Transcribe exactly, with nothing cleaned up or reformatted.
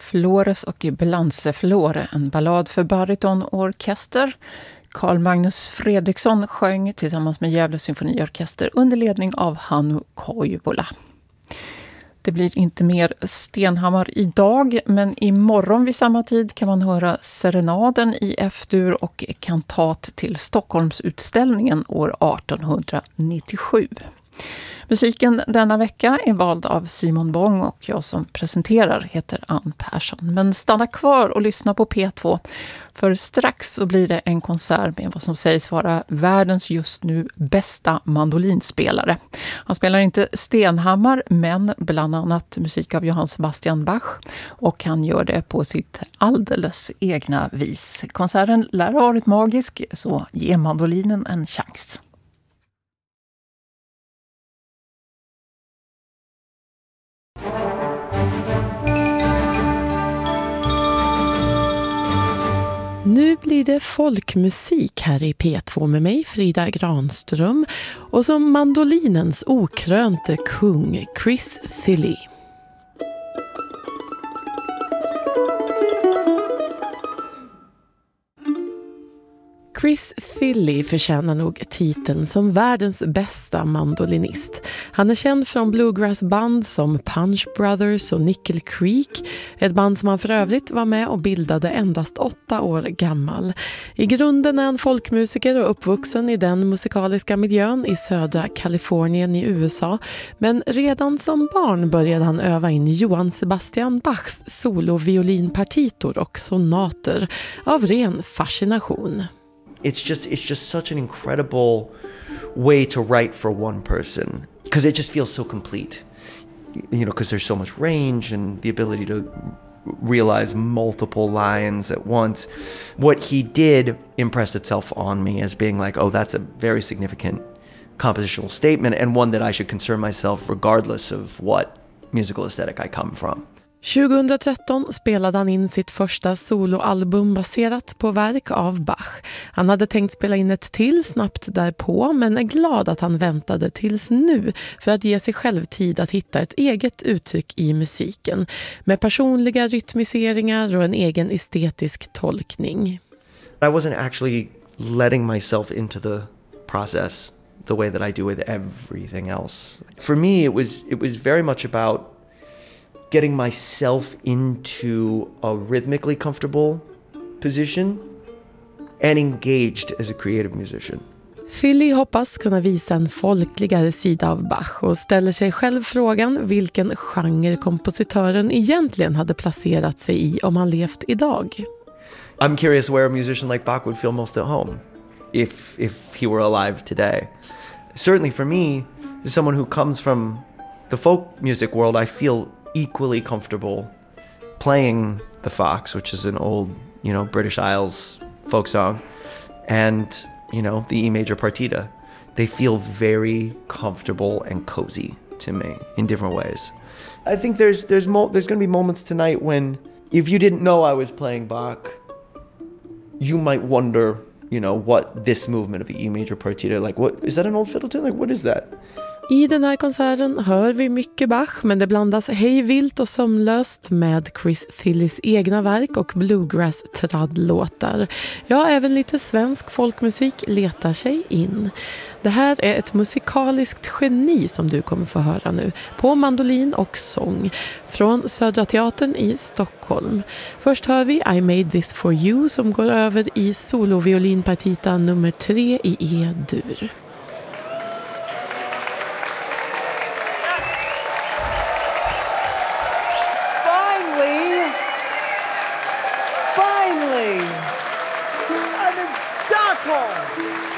Flores och Balanceflore, en ballad för baritonorkester. Carl Magnus Fredriksson sjöng tillsammans med Gävle symfoniorkester under ledning av Hannu Koivola. Det blir inte mer Stenhammar idag, men imorgon vid samma tid kan man höra serenaden i F-dur och kantat till Stockholmsutställningen år arton nittiosju. Musiken denna vecka är vald av Simon Bång och jag som presenterar heter Ann Persson. Men stanna kvar och lyssna på P två, för strax så blir det en konsert med vad som sägs vara världens just nu bästa mandolinspelare. Han spelar inte Stenhammar, men bland annat musik av Johann Sebastian Bach, och han gör det på sitt alldeles egna vis. Konserten lär ha varit magisk, så ge mandolinen en chans. Nu blir det folkmusik här i P två med mig, Frida Granström, och som mandolinens okrönte kung, Chris Thile. Chris Thile förtjänar nog titeln som världens bästa mandolinist. Han är känd från bluegrassband som Punch Brothers och Nickel Creek, ett band som han för övrigt var med och bildade endast åtta år gammal. I grunden är han folkmusiker och uppvuxen i den musikaliska miljön i södra Kalifornien i U S A, men redan som barn började han öva in Johann Sebastian Bachs soloviolinpartitor och sonater av ren fascination. It's just it's just such an incredible way to write for one person, because it just feels so complete, you know, because there's so much range and the ability to realize multiple lines at once. What he did impressed itself on me as being like, oh, that's a very significant compositional statement, and one that I should concern myself regardless of what musical aesthetic I come from. tjugohundratretton spelade han in sitt första soloalbum baserat på verk av Bach. Han hade tänkt spela in ett till snabbt därpå, men är glad att han väntade tills nu för att ge sig själv tid att hitta ett eget uttryck i musiken med personliga rytmiseringar och en egen estetisk tolkning. I wasn't actually letting myself into the process the way that I do with everything else. For me, it was it was very much about getting myself into a rhythmically comfortable position and engaged as a creative musician. Thile hoppas kunna visa en folkligare sida av Bach och ställer sig själv frågan vilken genre kompositören egentligen hade placerat sig i om han levt idag. I'm curious where a musician like Bach would feel most at home if if he were alive today. Certainly for me, as someone who comes from the folk music world, I feel equally comfortable playing the fox, which is an old, you know, British Isles folk song, and, you know, the E major partita. They feel very comfortable and cozy to me in different ways. I think there's there's mo- there's going to be moments tonight when, if you didn't know I was playing Bach, you might wonder, you know, what this movement of the E major partita, like, what is that, an old fiddle tune? Like, what is that? I den här konserten hör vi mycket Bach, men det blandas hejvilt och sömnlöst med Chris Thiles egna verk och bluegrass-traddlåtar. Ja, även lite svensk folkmusik letar sig in. Det här är ett musikaliskt geni som du kommer få höra nu, på mandolin och sång, från Södra Teatern i Stockholm. Först hör vi I Made This For You, som går över i soloviolinpartita nummer tre i E-dur. I'm in Stockholm!